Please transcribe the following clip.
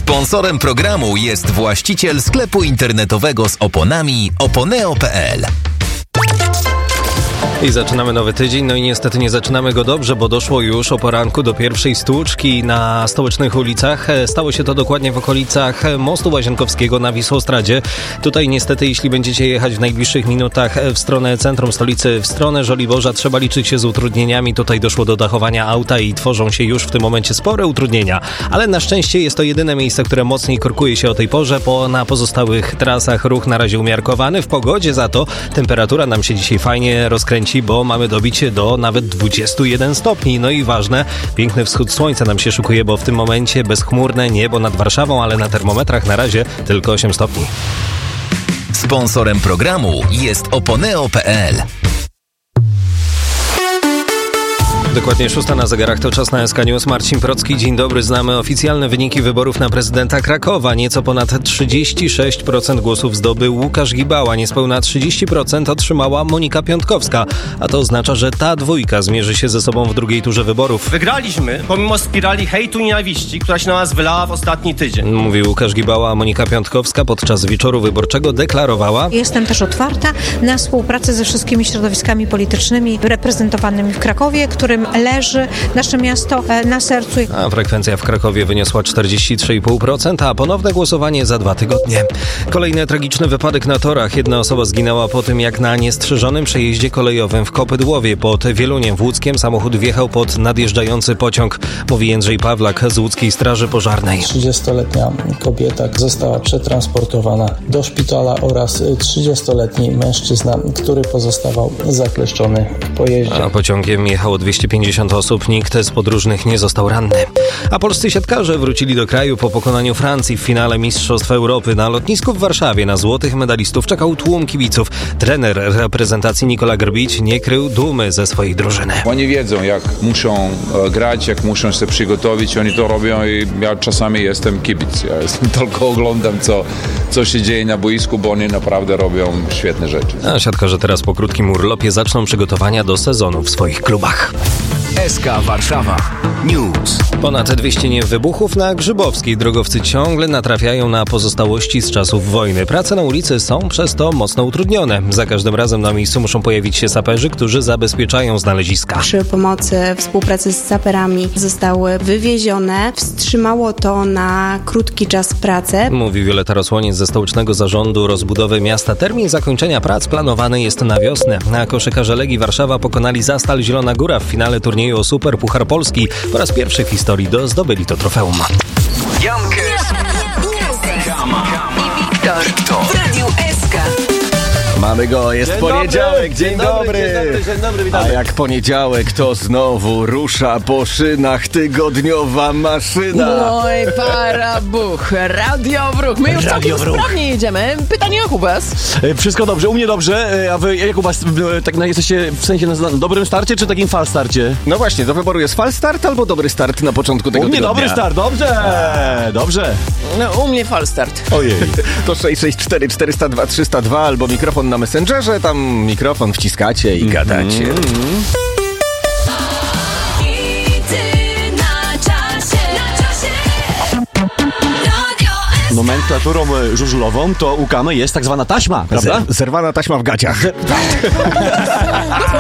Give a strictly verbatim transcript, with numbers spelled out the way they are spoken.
Sponsorem programu jest właściciel sklepu internetowego z oponami oponeo kropka pe el. I zaczynamy nowy tydzień, no i niestety nie zaczynamy go dobrze, bo doszło już o poranku do pierwszej stłuczki na stołecznych ulicach. Stało się to dokładnie w okolicach mostu Łazienkowskiego na Wisłostradzie. Tutaj niestety, jeśli będziecie jechać w najbliższych minutach w stronę centrum stolicy, w stronę Żoliborza, trzeba liczyć się z utrudnieniami. Tutaj doszło do dachowania auta i tworzą się już w tym momencie spore utrudnienia. Ale na szczęście jest to jedyne miejsce, które mocniej korkuje się o tej porze, bo na pozostałych trasach ruch na razie umiarkowany. W pogodzie za to temperatura nam się dzisiaj fajnie rozkręci, bo mamy dobić do nawet dwudziestu jeden stopni. No i ważne, piękny wschód słońca nam się szykuje, bo w tym momencie bezchmurne niebo nad Warszawą, ale na termometrach na razie tylko osiem stopni. Sponsorem programu jest oponeo kropka pe el. Dokładnie szósta na zegarach, to czas na S K News. Marcin Procki, dzień dobry. Znamy oficjalne wyniki wyborów na prezydenta Krakowa. Nieco ponad trzydzieści sześć procent głosów zdobył Łukasz Gibała. Niespełna trzydzieści procent otrzymała Monika Piątkowska. A to oznacza, że ta dwójka zmierzy się ze sobą w drugiej turze wyborów. Wygraliśmy pomimo spirali hejtu i nienawiści, która się na nas wylała w ostatni tydzień. Mówi Łukasz Gibała, a Monika Piątkowska podczas wieczoru wyborczego deklarowała: Jestem też otwarta na współpracę ze wszystkimi środowiskami politycznymi reprezentowanymi w Krakowie, którym leży nasze miasto na sercu. A frekwencja w Krakowie wyniosła czterdzieści trzy i pół procent, a ponowne głosowanie za dwa tygodnie. Kolejny tragiczny wypadek na torach. Jedna osoba zginęła po tym, jak na niestrzeżonym przejeździe kolejowym w Kopydłowie pod Wieluniem w Łódzkiem samochód wjechał pod nadjeżdżający pociąg. Mówi Jędrzej Pawlak z Łódzkiej Straży Pożarnej. trzydziestoletnia kobieta została przetransportowana do szpitala oraz trzydziestoletni mężczyzna, który pozostawał zakleszczony w pojeździe. A pociągiem jechało dwieście pięćdziesiąt osób, nikt z podróżnych nie został ranny. A polscy siatkarze wrócili do kraju po pokonaniu Francji w finale Mistrzostw Europy. Na lotnisku w Warszawie na złotych medalistów czekał tłum kibiców. Trener reprezentacji Nikola Grbić nie krył dumy ze swojej drużyny. Oni wiedzą, jak muszą grać, jak muszą się przygotować. Oni to robią i ja czasami jestem kibic. Ja jestem, tylko oglądam, co, co się dzieje na boisku, bo oni naprawdę robią świetne rzeczy. A siatkarze teraz po krótkim urlopie zaczną przygotowania do sezonu w swoich klubach. S K Warszawa News. Ponad dwieście wybuchów na Grzybowskiej. Drogowcy ciągle natrafiają na pozostałości z czasów wojny. Prace na ulicy są przez to mocno utrudnione. Za każdym razem na miejscu muszą pojawić się saperzy, którzy zabezpieczają znaleziska. Przy pomocy współpracy z saperami zostały wywiezione. Wstrzymało to na krótki czas pracę. Mówi Wioleta Rosłoniec ze Stołecznego Zarządu Rozbudowy Miasta. Termin zakończenia prac planowany jest na wiosnę. A koszykarze Legii Warszawa pokonali Zastal Zielona Góra w finale turnieju o Super Puchar Polski. Po raz pierwszy w historii do zdobyli to trofeum. Jankes, Kama i Wiktor w Radiu S K. Mamy go, jest dzień poniedziałek, dobry, dzień, dzień dobry. dobry, dzień dobry, dzień dobry, witamy. A jak poniedziałek, to znowu rusza po szynach tygodniowa maszyna. Oj, parabuch, radiowruch. My już całkiem sprawnie jedziemy. Pytanie o was. Wszystko dobrze, u mnie dobrze, a wy jak u was tak na, jesteście w sensie na dobrym starcie, czy takim fal starcie? No właśnie, do wyboru jest fal start albo dobry start na początku tego U mnie tygodnia? dobry start, dobrze, dobrze. No, u mnie fal start. Ojej. To sześć sześć cztery cztery zero dwa trzy zero dwa albo mikrofon na Messengerze, tam mikrofon wciskacie i gadacie. Mm-hmm. Nomenklaturą żużlową to u Kamy jest tak zwana taśma, prawda? Z- zerwana taśma w gaciach.